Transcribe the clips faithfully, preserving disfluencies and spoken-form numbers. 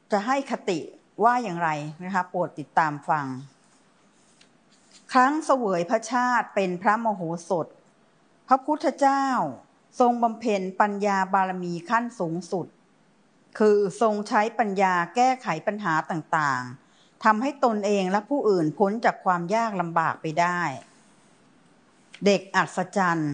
จะให้คติว่าอย่างไรนะคะโปรดติดตามฟังครั้งเสวยพระชาติเป็นพระมโหสถพระพุทธเจ้าทรงบำเพ็ญปัญญาบารมีขั้นสูงสุดคือทรงใช้ปัญญาแก้ไขปัญหาต่างๆทำให้ตนเองและผู้อื่นพ้นจากความยากลำบากไปได้เด็กอัศจรรย์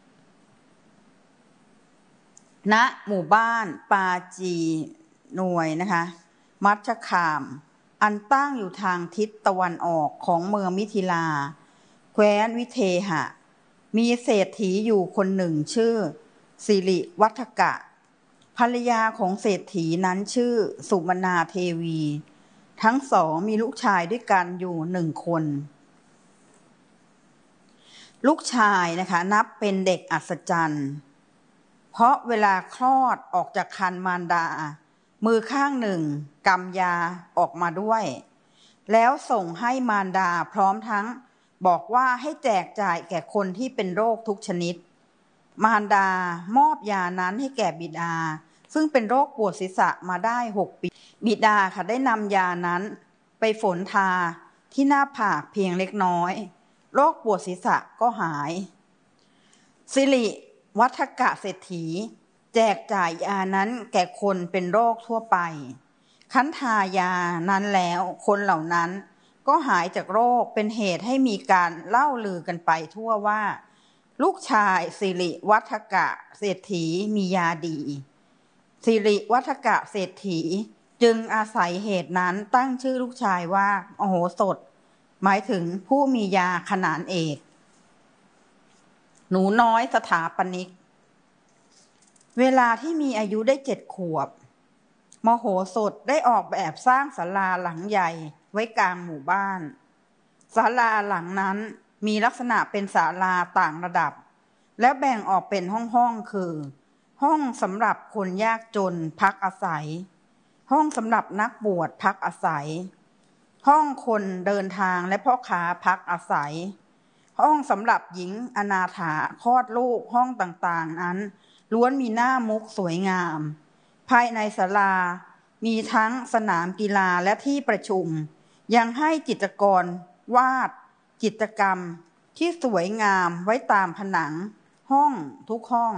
ณหมู่บ้านปาจีหน่วยนะคะมัชฌคามอันตั้งอยู่ทางทิศตะวันออกของเมืองมิถิลาแคว้นวิเทหะมีเศรษฐีอยู่คนหนึ่งชื่อสิริวัฒกะภรรยาของเศรษฐีนั้นชื่อสุมนาเทวีทั้งสองมีลูกชายด้วยกันอยู่หนึ่งคนลูกชายนะคะนับเป็นเด็กอัศจรรย์เพราะเวลาคลอดออกจากครรภ์มารดามือข้างหนึ่งกำยาออกมาด้วยแล้วส่งให้มารดาพร้อมทั้งบอกว่าให้แจกจ่ายแก่คนที่เป็นโรคทุกชนิดมารดามอบยานั้นให้แก่บิดาซึ่งเป็นโรคปวดศีรษะมาได้หกปีบิดาค่ะได้นำยานั้นไปฝนทาที่หน้าผากเพียงเล็กน้อยโรคปวดศีรษะก็หายสิริวัฒกะเศรษฐีแจกจ่ายยานั้นแก่คนเป็นโรคทั่วไปคั้นทายานั้นแล้วคนเหล่านั้นก็หายจากโรคเป็นเหตุให้มีการเล่าลือกันไปทั่วว่าลูกชายสิริวัฒกะเศรษฐีมียาดีสิริวัฒกะเศรษฐีจึงอาศัยเหตุนั้นตั้งชื่อลูกชายว่ามโหสถหมายถึงผู้มียาขนานเอกหนูน้อยสถาปนิกเวลาที่มีอายุได้เจ็ดขวบมโหสถได้ออกแบบสร้างศาลาหลังใหญ่ไว้กลางหมู่บ้านศาลาหลังนั้นมีลักษณะเป็นศาลาต่างระดับและแบ่งออกเป็นห้องๆคือห้องสำหรับคนยากจนพักอาศัยห้องสำหรับนักบวชพักอาศัยห้องคนเดินทางและพ่อค้าพักอาศัยห้องสำหรับหญิงอนาถาคลอดลูกห้องต่างๆนั้นล้วนมีหน้ามุกสวยงามภายในศาลามีทั้งสนามกีฬาและที่ประชุมยังให้จิตรกรวาดจิตรกรรมที่สวยงามไว้ตามผนังห้องทุกห้อง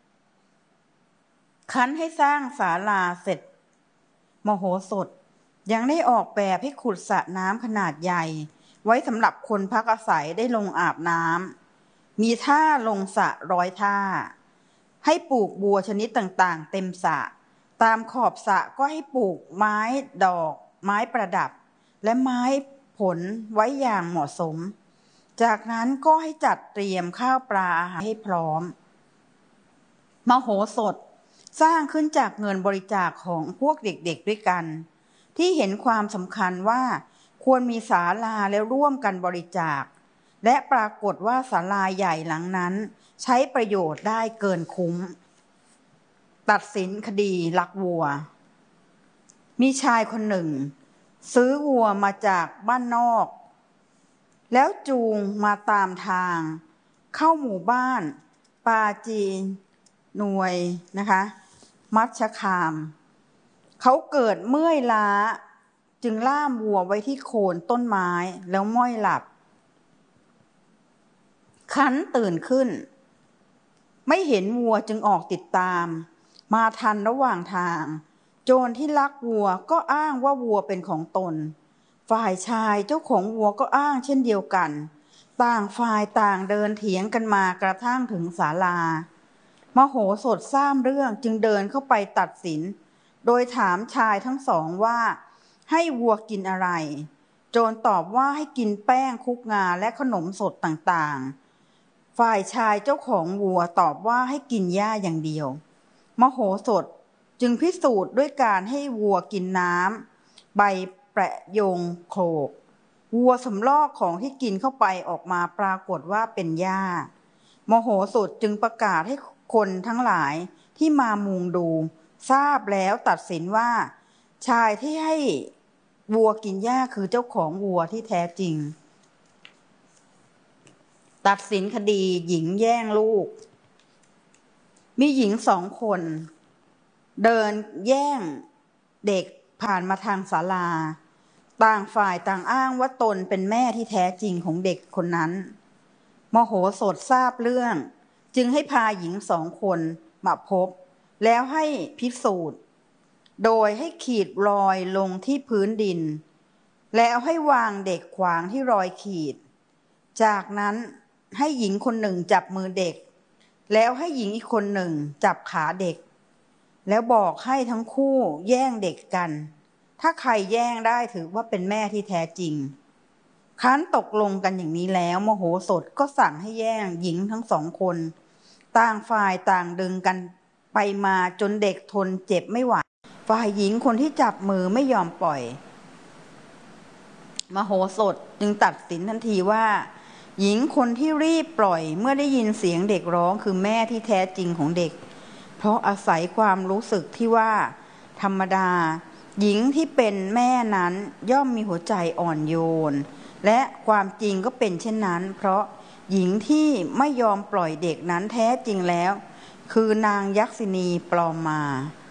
คั้นให้สร้างศาลาเสร็จมโหสถยังได้ออกแบบให้ขุดสระน้ำขนาดใหญ่ไว้สำหรับคนพักอาศัยได้ลงอาบน้ำมีท่าลงสระร้อยท่าให้ปลูกบัวชนิดต่างๆเต็มสระตามขอบสระก็ให้ปลูกไม้ดอกไม้ประดับและไม้ผลไว้อย่างเหมาะสมจากนั้นก็ให้จัดเตรียมข้าวปลาอาหารให้พร้อมมโหสถสร้างขึ้นจากเงินบริจาคของพวกเด็กๆด้วยกันที่เห็นความสำคัญว่าควรมีศาลาแล้วร่วมกันบริจาคและปรากฏว่าศาลาใหญ่หลังนั้นใช้ประโยชน์ได้เกินคุ้มตัดสินคดีลักวัวมีชายคนหนึ่งซื้อวัวมาจากบ้านนอกแล้วจูงมาตามทางเข้าหมู่บ้านปาจีหน่วยนะคะมัชฌคามเขาเกิดเมื่อยล้าจึงล่ามวัวไว้ที่โคนต้นไม้แล้วม้อยหลับคันตื่นขึ้นไม่เห็นวัวจึงออกติดตามมาทันระหว่างทางโจรที่ลักวัวก็อ้างว่าวัวเป็นของตนฝ่ายชายเจ้าของวัวก็อ้างเช่นเดียวกันต่างฝ่ายต่างเดินเถียงกันมากระทั่งถึงศาลามโหสถทราบเรื่องจึงเดินเข้าไปตัดสินโดยถามชายทั้งสองว่าให้วัวกินอะไรโจรตอบว่าให้กินแป้งคลุกงาและขนมสดต่างๆฝ่ายชายเจ้าของวัวตอบว่าให้กินหญ้าอย่างเดียวมโหสถจึงพิสูจน์ด้วยการให้วัวกินน้ำใบแประยงโขลกวัวสำลอกของที่กินเข้าไปออกมาปรากฏว่าเป็นหญ้ามโหสถจึงประกาศให้คนทั้งหลายที่มามุงดูทราบแล้วตัดสินว่าชายที่ให้วัวกินหญ้าคือเจ้าของวัวที่แท้จริงตัดสินคดีหญิงแย่งลูกมีหญิงสองคนเดินแย่งเด็กผ่านมาทางศาลาต่างฝ่ายต่างอ้างว่าตนเป็นแม่ที่แท้จริงของเด็กคนนั้นมโหสถทราบเรื่องจึงให้พาหญิงสองคนมาพบแล้วให้พิสูจน์โดยให้ขีดรอยลงที่พื้นดินแล้วให้วางเด็กขวางที่รอยขีดจากนั้นให้หญิงคนหนึ่งจับมือเด็กแล้วให้หญิงอีกคนหนึ่งจับขาเด็กแล้วบอกให้ทั้งคู่แย่งเด็กกันถ้าใครแย่งได้ถือว่าเป็นแม่ที่แท้จริงครั้นตกลงกันอย่างนี้แล้วมโหสถก็สั่งให้แย่งหญิงทั้งสองคนต่างฝ่ายต่างดึงกันไปมาจนเด็กทนเจ็บไม่ไหวฝ่ายหญิงคนที่จับมือไม่ยอมปล่อยมโหสถจึงตัดสินทันทีว่าหญิงคนที่รีบปล่อยเมื่อได้ยินเสียงเด็กร้องคือแม่ที่แท้จริงของเด็กเพราะอาศัยความรู้สึกที่ว่าธรรมดาหญิงที่เป็นแม่นั้นย่อมมีหัวใจอ่อนโยนและความจริงก็เป็นเช่นนั้นเพราะหญิงที่ไม่ยอมปล่อยเด็กนั้นแท้จริงแล้วคือนางยักษินีปลอมมา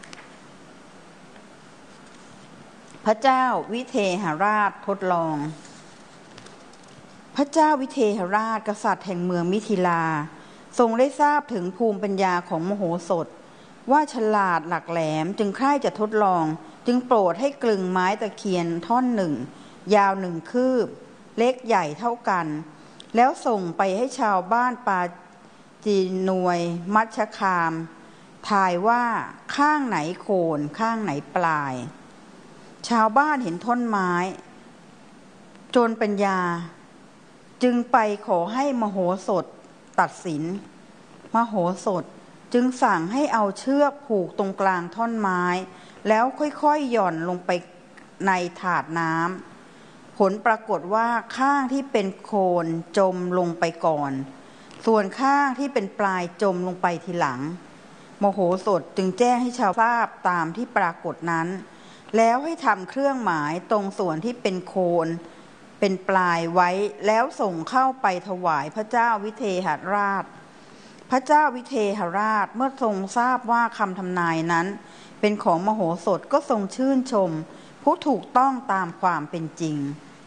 พระเจ้าวิเทหราชทดลองพระเจ้าวิเทหราชกษัตริย์แห่งเมืองมิถิลาทรงได้ทราบถึงภูมิปัญญาของมโหสถว่าฉลาดหลักแหลมจึงใคร่จะทดลองจึงโปรดให้กลึงไม้ตะเคียนท่อนหนึ่งยาวหนึ่งคืบเล็กใหญ่เท่ากันแล้วส่งไปให้ชาวบ้านปาจีนวยมัชคามทายว่าข้างไหนโคนข้างไหนปลายชาวบ้านเห็นท่อนไม้จนปัญญาจึงไปขอให้มโหสถตัดสินมโหสถจึงสั่งให้เอาเชือกผูกตรงกลางท่อนไม้แล้วค่อยๆหย่อนลงไปในถาดน้ำผลปรากฏว่าข้างที่เป็นโคนจมลงไปก่อนส่วนข้างที่เป็นปลายจมลงไปทีหลังมโหสถจึงแจ้งให้ชาวทราบตามที่ปรากฏนั้นแล้วให้ทำเครื่องหมายตรงส่วนที่เป็นโคนเป็นปลายไว้แล้วส่งเข้าไปถวายพระเจ้าวิเทหราชพระเจ้าวิเทหราชเมื่อทรงทราบว่าคำทำนายนั้นเป็นของมโหสถก็ทรงชื่นชมผู้ถูกต้องตามความเป็นจริง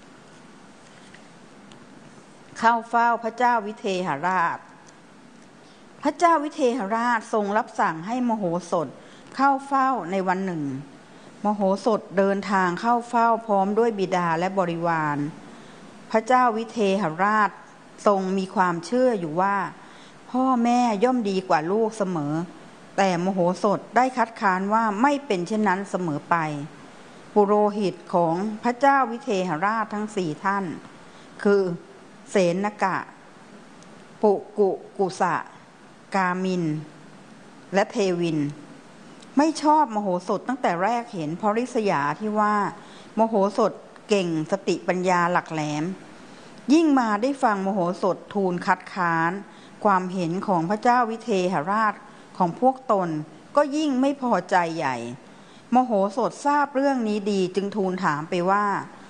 เข้าเฝ้าพระเจ้าวิเทหราชพระเจ้าวิเทหราชทรงรับสั่งให้มโหสถเข้าเฝ้าในวันหนึ่งมโหสถเดินทางเข้าเฝ้าพร้อมด้วยบิดาและบริวารพระเจ้าวิเทหราชทรงมีความเชื่ออยู่ว่าพ่อแม่ย่อมดีกว่าลูกเสมอแต่มโหสถได้คัดค้านว่าไม่เป็นเช่นนั้นเสมอไปปุโรหิตของพระเจ้าวิเทหราชทั้งสี่ท่านคือเสนกะปุกุกุสะกามินและเทวินไม่ชอบมโหสถตั้งแต่แรกเห็นเพราะริษยาที่ว่ามโหสถเก่งสติปัญญาหลักแหลมยิ่งมาได้ฟังมโหสถทูลคัดค้านความเห็นของพระเจ้าวิเทหราชของพวกตนก็ยิ่งไม่พอใจใหญ่มโหสถทราบเรื่องนี้ดีจึงทูลถามไปว่า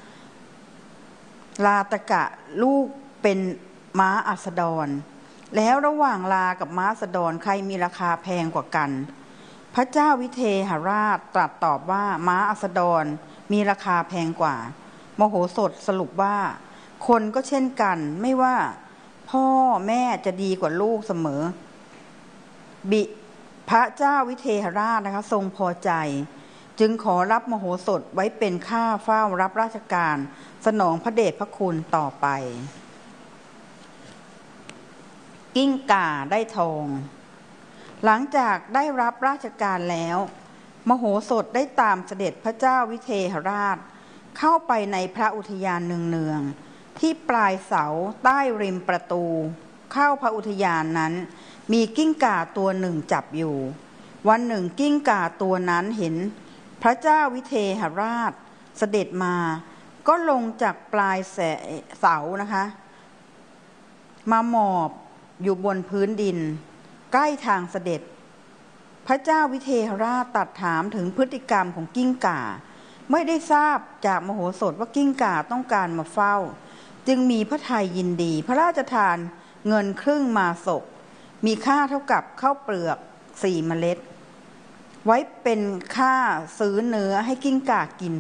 ลาตกะลูกเป็นม้าอัสดรแล้วระหว่างลากับม้าอัสดรใครมีราคาแพงกว่ากันพระเจ้าวิเทหราชตรัสตอบว่าม้าอัสดรมีราคาแพงกว่ามโหสถสรุปว่าคนก็เช่นกันไม่ว่าพ่อแม่จะดีกว่าลูกเสมอบิพระเจ้าวิเทหราชนะคะทรงพอใจจึงขอรับมโหสถไว้เป็นข้าเฝ้ารับราชการสนองพระเดชพระคุณต่อไปกิ้งก่าได้ทองหลังจากได้รับราชการแล้วมโหสถได้ตามเสด็จพระเจ้าวิเทหราชเข้าไปในพระอุทยานเนืองๆที่ปลายเสาใต้ริมประตูเข้าพระอุทยานนั้นมีกิ้งก่าตัวหนึ่งจับอยู่วันหนึ่งกิ้งก่าตัวนั้นเห็นพระเจ้าวิเทหราชเสด็จมาก็ลงจากปลายเสานะคะมาหมอบอยู่บนพื้นดินใกล้ทางเสด็จพระเจ้าวิเทหราชตรัสถามถึงพฤติกรรมของกิ้งก่าไม่ได้ทราบจากมโหสถว่ากิ้งก่าต้องการมาเฝ้าจึงมีพระทัยยินดีพระราชทานเงินครึ่งมาศกมีค่าเท่ากับข้าวเปลือกสี่เมล็ดไว้เป็นค่าซื้อเนื้อให้กิ้งก่ากิน